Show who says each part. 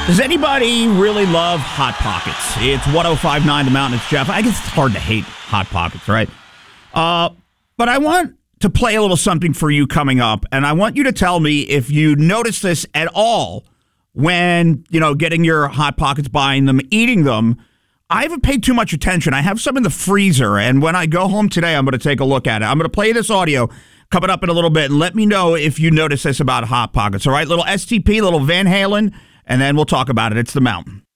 Speaker 1: Does anybody really love Hot Pockets? It's 105.9 The Mountain. It's Jeff. I guess it's hard to hate Hot Pockets, right? But I want to play a little something for you coming up, and I want you to tell me if you notice this at all when, getting your Hot Pockets, buying them, eating them. I haven't paid too much attention. I have some in the freezer, and when I go home today, I'm going to take a look at it. I'm going to play this audio coming up in a little bit, and let me know if you notice this about Hot Pockets. All right, little STP, little Van Halen, and then we'll talk about it. It's The Mountain.